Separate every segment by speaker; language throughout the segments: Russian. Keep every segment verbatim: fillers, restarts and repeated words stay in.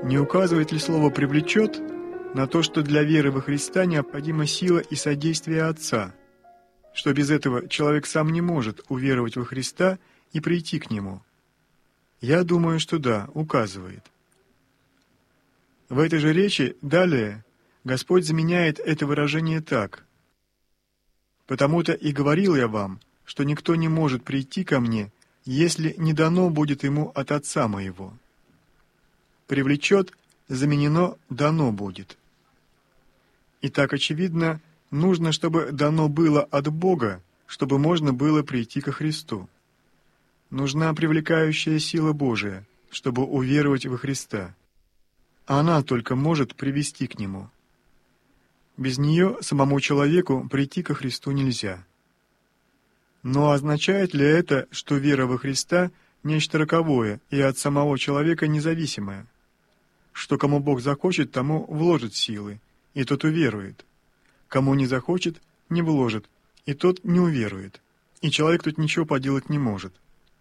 Speaker 1: Не указывает ли слово «привлечет» на то, что для веры во Христа необходима сила и содействие Отца, что без этого человек сам не может уверовать во Христа и прийти к Нему? Я думаю, что да, указывает. В этой же речи далее Господь заменяет это выражение так: «Потому-то и говорил я вам, что никто не может прийти ко мне, если не дано будет ему от Отца моего». «Привлечет» заменено «дано будет». Итак, очевидно, нужно, чтобы дано было от Бога, чтобы можно было прийти ко Христу. Нужна привлекающая сила Божия, чтобы уверовать во Христа. Она только может привести к Нему. Без нее самому человеку прийти ко Христу нельзя. Но означает ли это, что вера во Христа – нечто роковое и от самого человека независимое? Что кому Бог захочет, тому вложит силы, и тот уверует. Кому не захочет, не вложит, и тот не уверует. И человек тут ничего поделать не может.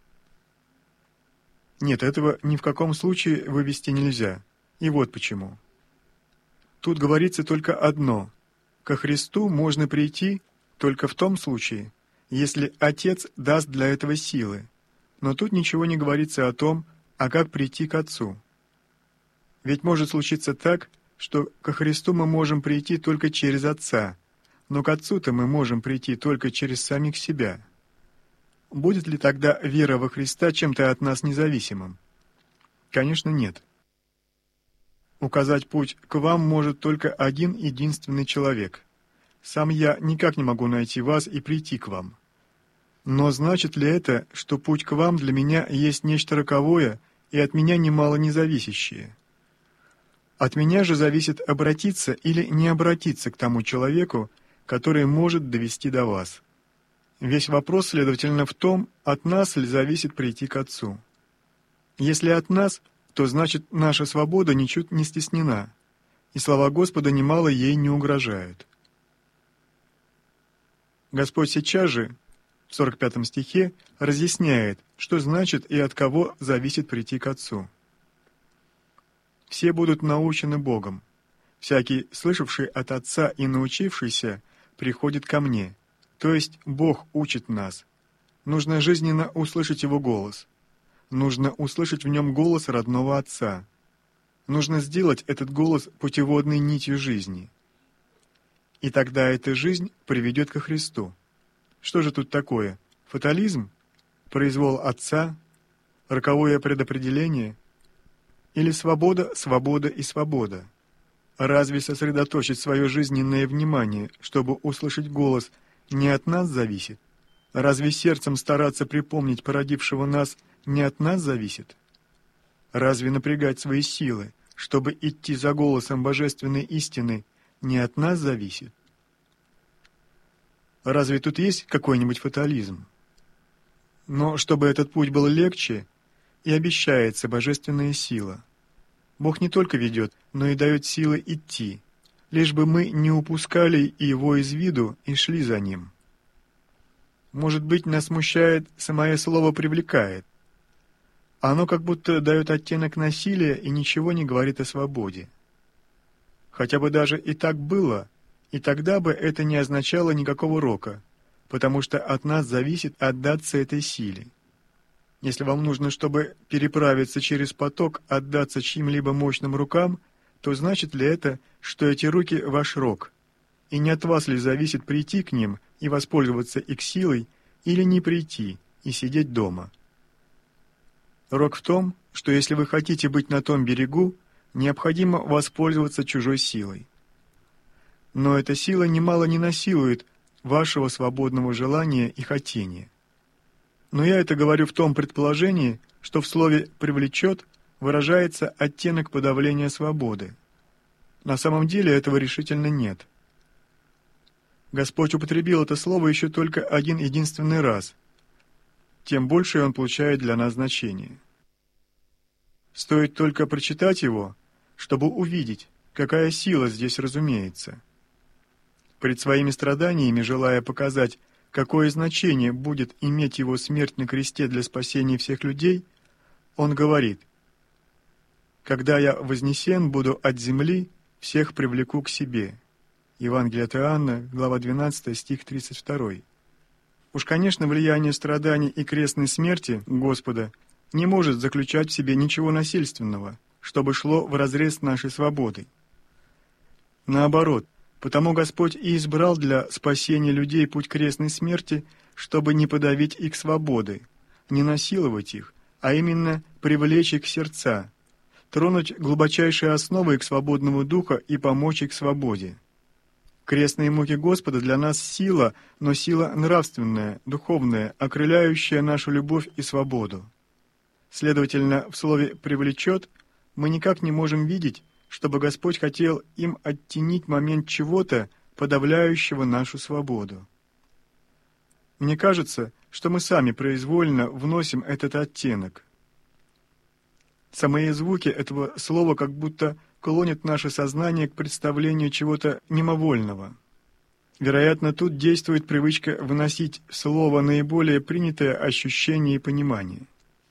Speaker 1: Нет, этого ни в каком случае вывести нельзя. И вот почему. Тут говорится только одно. Ко Христу можно прийти только в том случае, если Отец даст для этого силы. Но тут ничего не говорится о том, а как прийти к Отцу. Ведь может случиться так, что ко Христу мы можем прийти только через Отца, но к Отцу-то мы можем прийти только через самих себя. Будет ли тогда вера во Христа чем-то от нас независимым? Конечно, нет. Указать путь к вам может только один единственный человек. Сам я никак не могу найти вас и прийти к вам. Но значит ли это, что путь к вам для меня есть нечто роковое и от меня немало независящее? От меня же зависит обратиться или не обратиться к тому человеку, который может довести до вас. Весь вопрос, следовательно, в том, от нас ли зависит прийти к Отцу. Если от нас, то значит наша свобода ничуть не стеснена, и слова Господа немало ей не угрожают. Господь сейчас же, в сорок пятом стихе, разъясняет, что значит и от кого зависит прийти к Отцу. «Все будут научены Богом. Всякий, слышавший от Отца и научившийся, приходит ко мне». То есть Бог учит нас. Нужно жизненно услышать Его голос. Нужно услышать в нем голос родного Отца. Нужно сделать этот голос путеводной нитью жизни. И тогда эта жизнь приведет ко Христу. Что же тут такое? Фатализм? Произвол Отца? Роковое предопределение? Или свобода, свобода и свобода? Разве сосредоточить свое жизненное внимание, чтобы услышать голос, не от нас зависит? Разве сердцем стараться припомнить породившего нас не от нас зависит? Разве напрягать свои силы, чтобы идти за голосом божественной истины, не от нас зависит? Разве тут есть какой-нибудь фатализм? Но чтобы этот путь был легче, и обещается божественная сила. Бог не только ведет, но и дает силы идти, лишь бы мы не упускали Его из виду и шли за Ним. Может быть, нас смущает самое слово «привлекает». Оно как будто дает оттенок насилия и ничего не говорит о свободе. Хотя бы даже и так было, и тогда бы это не означало никакого рока, потому что от нас зависит отдаться этой силе. Если вам нужно, чтобы переправиться через поток, отдаться чьим-либо мощным рукам, то значит ли это, что эти руки — ваш рок? И не от вас ли зависит прийти к ним и воспользоваться их силой, или не прийти и сидеть дома? Рок в том, что если вы хотите быть на том берегу, необходимо воспользоваться чужой силой. Но эта сила немало не насилует вашего свободного желания и хотения. Но я это говорю в том предположении, что в слове «привлечет» выражается оттенок подавления свободы. На самом деле этого решительно нет. Господь употребил это слово еще только один единственный раз, тем больше он получает для нас значение. Стоит только прочитать его, чтобы увидеть, какая сила здесь разумеется. Пред своими страданиями, желая показать, какое значение будет иметь его смерть на кресте для спасения всех людей, он говорит: «Когда я вознесен буду от земли, всех привлеку к себе». Евангелие от Иоанна, глава двенадцатая, стих тридцать второй. Уж, конечно, влияние страданий и крестной смерти Господа не может заключать в себе ничего насильственного, чтобы шло вразрез с нашей свободой. Наоборот, потому Господь и избрал для спасения людей путь крестной смерти, чтобы не подавить их свободы, не насиловать их, а именно привлечь их сердца, тронуть глубочайшие основы их свободного духа и помочь их свободе. Крестные муки Господа для нас сила, но сила нравственная, духовная, окрыляющая нашу любовь и свободу. Следовательно, в слове «привлечет» мы никак не можем видеть, чтобы Господь хотел им оттенить момент чего-то, подавляющего нашу свободу. Мне кажется, что мы сами произвольно вносим этот оттенок. Самые звуки этого слова как будто клонят наше сознание к представлению чего-то мимовольного. Вероятно, тут действует привычка выносить в слово наиболее принятое ощущение и понимание.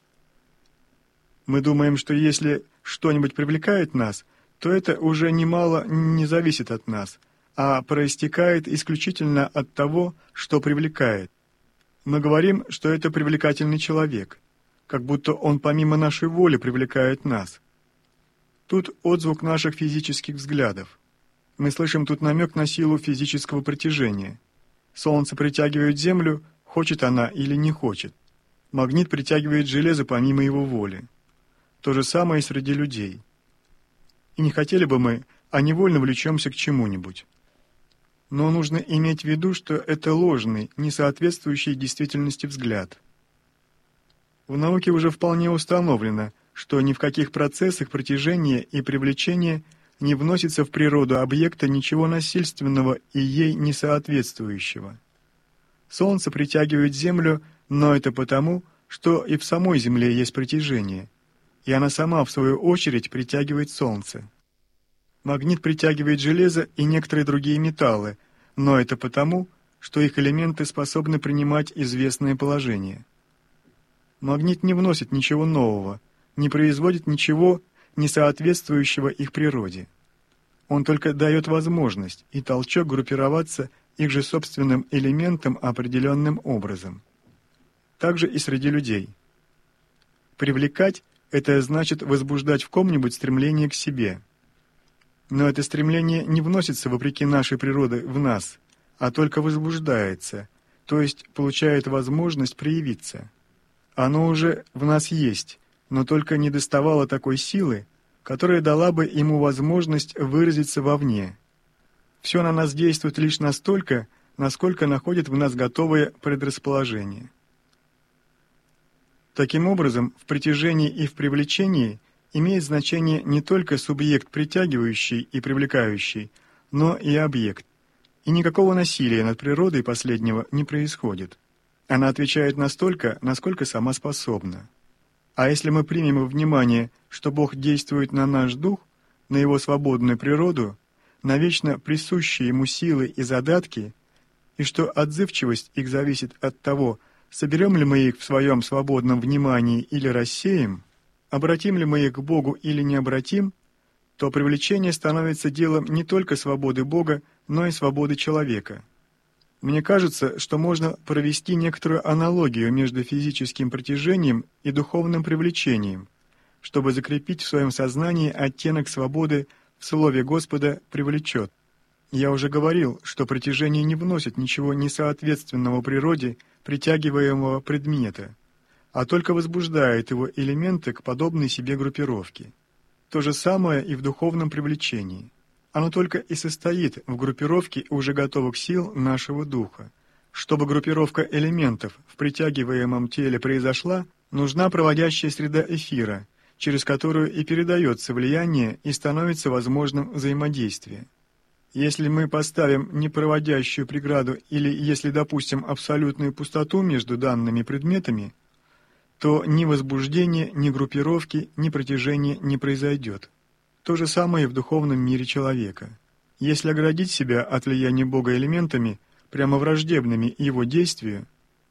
Speaker 1: Мы думаем, что если что-нибудь привлекает нас, то это уже немало не зависит от нас, а проистекает исключительно от того, что привлекает. Мы говорим, что это привлекательный человек, как будто он помимо нашей воли привлекает нас. Тут отзвук наших физических взглядов. Мы слышим тут намек на силу физического притяжения. Солнце притягивает Землю, хочет она или не хочет. Магнит притягивает железо помимо его воли. То же самое и среди людей. И не хотели бы мы, а невольно влечемся к чему-нибудь. Но нужно иметь в виду, что это ложный, не соответствующий действительности взгляд. В науке уже вполне установлено, что ни в каких процессах притяжения и привлечения не вносится в природу объекта ничего насильственного и ей несоответствующего. Солнце притягивает Землю, но это потому, что и в самой Земле есть притяжение, и она сама, в свою очередь, притягивает Солнце. Магнит притягивает железо и некоторые другие металлы, но это потому, что их элементы способны принимать известное положение. Магнит не вносит ничего нового, не производит ничего, не соответствующего их природе. Он только дает возможность и толчок группироваться их же собственным элементам определенным образом. Также и среди людей. Привлекать — это значит возбуждать в ком-нибудь стремление к себе. Но это стремление не вносится вопреки нашей природе в нас, а только возбуждается, то есть получает возможность проявиться. Оно уже в нас есть, но только не доставало такой силы, которая дала бы ему возможность выразиться вовне. Все на нас действует лишь настолько, насколько находит в нас готовое предрасположение. Таким образом, в притяжении и в привлечении имеет значение не только субъект притягивающий и привлекающий, но и объект. И никакого насилия над природой последнего не происходит. Она отвечает настолько, насколько сама способна. А если мы примем во внимание, что Бог действует на наш дух, на его свободную природу, на вечно присущие ему силы и задатки, и что отзывчивость их зависит от того, соберем ли мы их в своем свободном внимании или рассеем, обратим ли мы их к Богу или не обратим, то привлечение становится делом не только свободы Бога, но и свободы человека. Мне кажется, что можно провести некоторую аналогию между физическим притяжением и духовным привлечением, чтобы закрепить в своем сознании оттенок свободы в слове Господа «привлечет». Я уже говорил, что притяжение не вносит ничего несоответственного природе притягиваемого предмета, а только возбуждает его элементы к подобной себе группировке. То же самое и в духовном привлечении. Оно только и состоит в группировке уже готовых сил нашего духа. Чтобы группировка элементов в притягиваемом теле произошла, нужна проводящая среда эфира, через которую и передается влияние и становится возможным взаимодействие. Если мы поставим непроводящую преграду или если допустим абсолютную пустоту между данными предметами, то ни возбуждения, ни группировки, ни притяжения не произойдет. То же самое и в духовном мире человека. Если оградить себя от влияния Бога элементами, прямо враждебными его действию,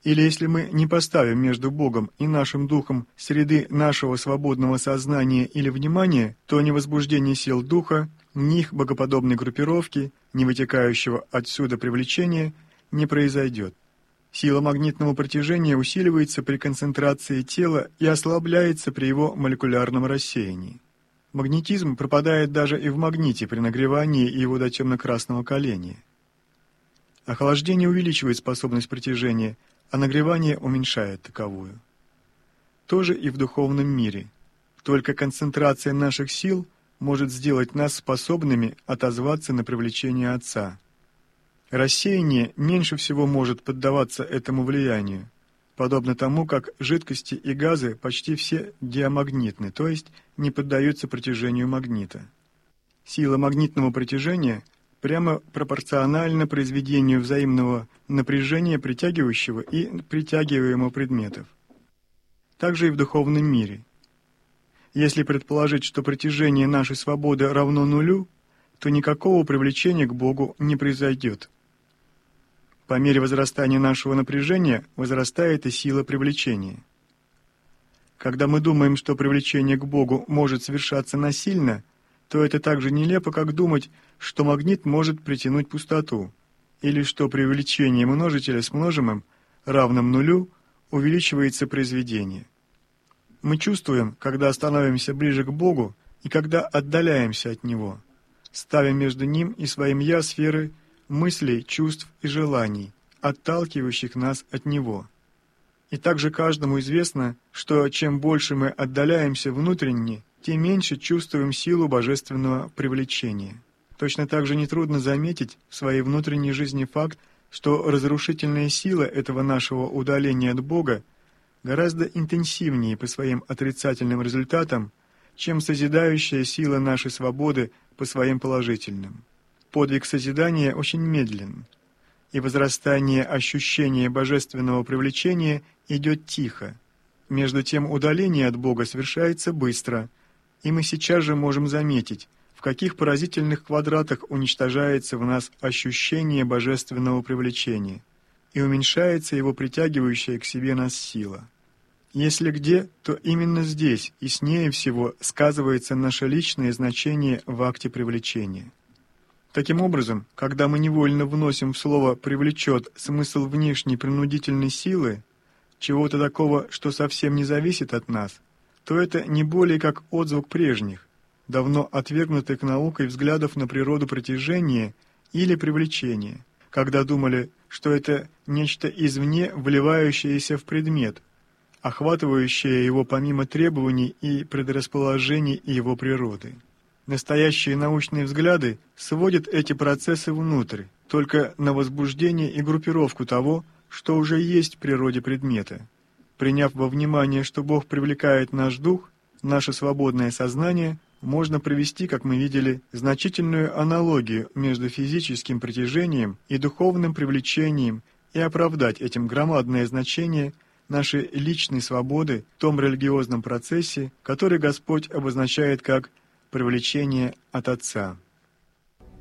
Speaker 1: Или если мы не поставим между Богом и нашим духом среды нашего свободного сознания или внимания, то ни возбуждение сил духа, ни их богоподобной группировки, ни вытекающего отсюда привлечения не произойдет. Сила магнитного притяжения усиливается при концентрации тела и ослабляется при его молекулярном рассеянии. Магнетизм пропадает даже и в магните при нагревании его до темно-красного каления. Охлаждение увеличивает способность притяжения, а нагревание уменьшает таковую. То же и в духовном мире. Только концентрация наших сил может сделать нас способными отозваться на привлечение Отца. Рассеяние меньше всего может поддаваться этому влиянию, подобно тому, как жидкости и газы почти все диамагнитны, то есть не поддаются притяжению магнита. Сила магнитного притяжения прямо пропорциональна произведению взаимного напряжения притягивающего и притягиваемого предметов. Также и в духовном мире. Если предположить, что притяжение нашей свободы равно нулю, то никакого привлечения к Богу не произойдет. По мере возрастания нашего напряжения возрастает и сила привлечения. Когда мы думаем, что привлечение к Богу может совершаться насильно, то это так же нелепо, как думать, что магнит может притянуть пустоту, или что при увеличении множителя с множимым, равным нулю, увеличивается произведение. Мы чувствуем, когда становимся ближе к Богу и когда отдаляемся от Него, ставим между Ним и своим «я» сферы мыслей, чувств и желаний, отталкивающих нас от Него. И также каждому известно, что чем больше мы отдаляемся внутренне, тем меньше чувствуем силу божественного привлечения. Точно так же нетрудно заметить в своей внутренней жизни факт, что разрушительная сила этого нашего удаления от Бога гораздо интенсивнее по своим отрицательным результатам, чем созидающая сила нашей свободы по своим положительным. Подвиг созидания очень медлен, и возрастание ощущения божественного привлечения идет тихо. Между тем удаление от Бога совершается быстро, и мы сейчас же можем заметить, в каких поразительных квадратах уничтожается в нас ощущение божественного привлечения, и уменьшается его притягивающая к себе нас сила. Если где, то именно здесь, и снее всего, сказывается наше личное значение в акте привлечения. Таким образом, когда мы невольно вносим в слово «привлечет» смысл внешней принудительной силы, чего-то такого, что совсем не зависит от нас, то это не более как отзвук прежних, давно отвергнутых наукой взглядов на природу притяжения или привлечения, когда думали, что это нечто извне вливающееся в предмет, охватывающее его помимо требований и предрасположений его природы. Настоящие научные взгляды сводят эти процессы внутрь, только на возбуждение и группировку того, что уже есть в природе предмета. Приняв во внимание, что Бог привлекает наш дух, наше свободное сознание, можно провести, как мы видели, значительную аналогию между физическим притяжением и духовным привлечением и оправдать этим громадное значение нашей личной свободы в том религиозном процессе, который Господь обозначает как привлечение от Отца.